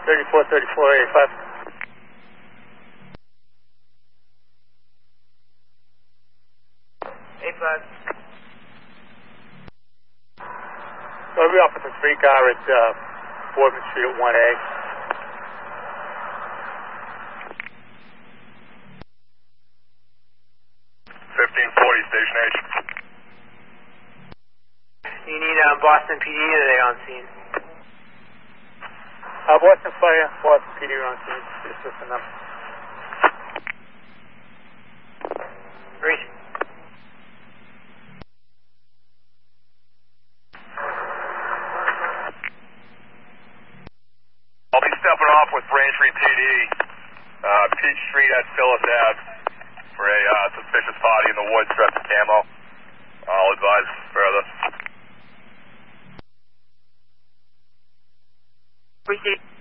34, 85. So I'll be off with the 3 car at Boardman Street at 1A. 1540, Station H. You need Boston PD, or are they on scene? Boston Fire, Boston PD are on scene. Just listen up. Great. I'll be stepping off with Braintree PD, Peach Street at Phyllis Ave for a suspicious body in the woods dressed in camo. I'll advise further. Appreciate it.